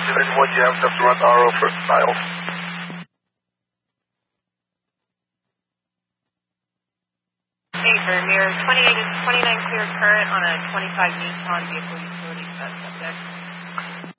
Division 1 Jam, steps to run RO for Niles. Hey, Vermeer, 28 is 29 clear current on a 25 Nissan vehicle utility subject.